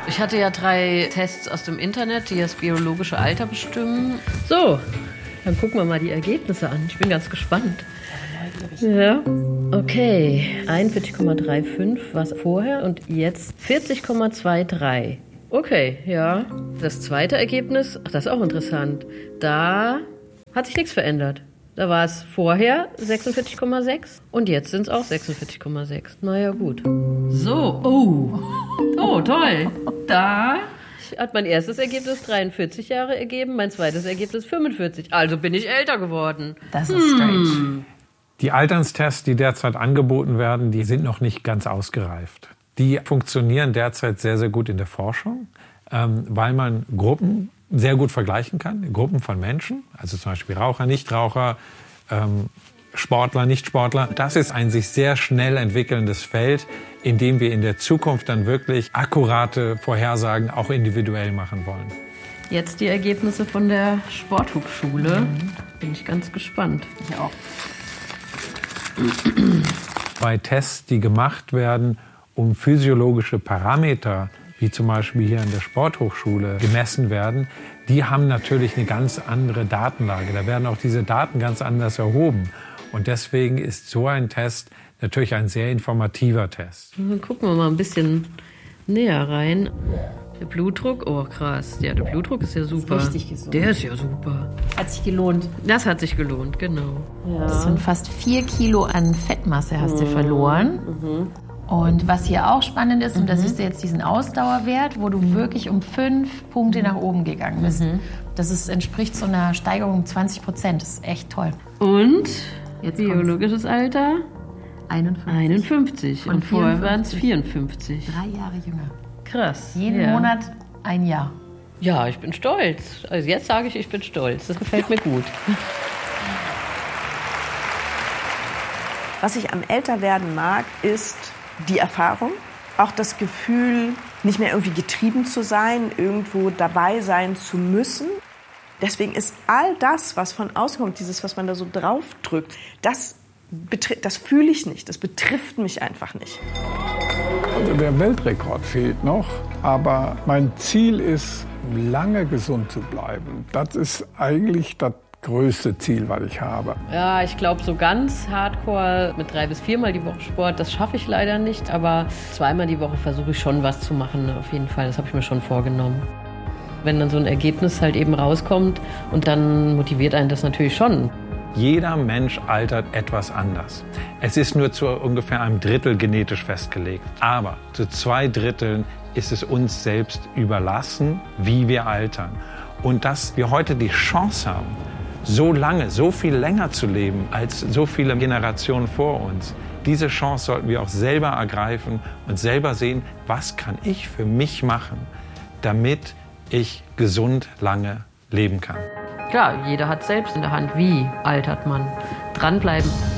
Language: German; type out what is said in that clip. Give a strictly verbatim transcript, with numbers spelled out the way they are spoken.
Ich hatte ja drei Tests aus dem Internet, die das biologische Alter bestimmen. So, dann gucken wir mal die Ergebnisse an. Ich bin ganz gespannt. Ja, okay. einundvierzig Komma fünfunddreißig war es vorher und jetzt vierzig Komma dreiundzwanzig. Okay, ja. Das zweite Ergebnis, ach, das ist auch interessant. Da hat sich nichts verändert. Da war es vorher sechsundvierzig Komma sechs und jetzt sind es auch sechsundvierzig Komma sechs. Naja, gut. So, oh. Oh, toll. Da hat mein erstes Ergebnis dreiundvierzig Jahre ergeben, mein zweites Ergebnis fünfundvierzig. Also bin ich älter geworden. Das ist strange. Hm. Die Alternstests, die derzeit angeboten werden, die sind noch nicht ganz ausgereift. Die funktionieren derzeit sehr, sehr gut in der Forschung, ähm, weil man Gruppen sehr gut vergleichen kann, Gruppen von Menschen, also zum Beispiel Raucher, Nichtraucher, ähm, Sportler, Nichtsportler. Das ist ein sich sehr schnell entwickelndes Feld, in dem wir in der Zukunft dann wirklich akkurate Vorhersagen auch individuell machen wollen. Jetzt die Ergebnisse von der Sporthochschule. Mhm. Bin ich ganz gespannt. Ich auch. Bei Tests, die gemacht werden, um physiologische Parameter, wie zum Beispiel hier an der Sporthochschule, gemessen werden, die haben natürlich eine ganz andere Datenlage. Da werden auch diese Daten ganz anders erhoben. Und deswegen ist so ein Test natürlich ein sehr informativer Test. Dann gucken wir mal ein bisschen näher rein. Der Blutdruck, oh krass, ja, der Blutdruck ist ja super. Ist richtig gesund. Der ist ja super. Hat sich gelohnt. Das hat sich gelohnt, genau. Ja. Das sind fast vier Kilo an Fettmasse hast du verloren. Mhm. Und was hier auch spannend ist, mhm. und das ist jetzt diesen Ausdauerwert, wo du mhm. wirklich um fünf Punkte nach oben gegangen bist. Mhm. Das ist, entspricht so einer Steigerung um zwanzig Prozent. Das ist echt toll. Und jetzt biologisches Alter? einundfünfzig. einundfünfzig. Und vorher waren es vierundfünfzig. Drei Jahre jünger. Krass. Jeden ja. Monat ein Jahr. Ja, ich bin stolz. Also jetzt sage ich, ich bin stolz. Das gefällt mir gut. Was ich am Älterwerden mag, ist die Erfahrung. Auch das Gefühl, nicht mehr irgendwie getrieben zu sein, irgendwo dabei sein zu müssen. Deswegen ist all das, was von außen kommt, dieses, was man da so draufdrückt, das, das fühle ich nicht. Das betrifft mich einfach nicht. Also der Weltrekord fehlt noch, aber mein Ziel ist, lange gesund zu bleiben. Das ist eigentlich das größte Ziel, was ich habe. Ja, ich glaube, so ganz hardcore mit drei bis viermal die Woche Sport, das schaffe ich leider nicht. Aber zweimal die Woche versuche ich schon was zu machen, auf jeden Fall. Das habe ich mir schon vorgenommen. Wenn dann so ein Ergebnis halt eben rauskommt und dann motiviert einen das natürlich schon. Jeder Mensch altert etwas anders. Es ist nur zu ungefähr einem Drittel genetisch festgelegt. Aber zu zwei Dritteln ist es uns selbst überlassen, wie wir altern. Und dass wir heute die Chance haben, so lange, so viel länger zu leben als so viele Generationen vor uns. Diese Chance sollten wir auch selber ergreifen und selber sehen, was kann ich für mich machen, damit ich gesund lange leben kann. Klar, jeder hat selbst in der Hand, wie altert man. Dranbleiben.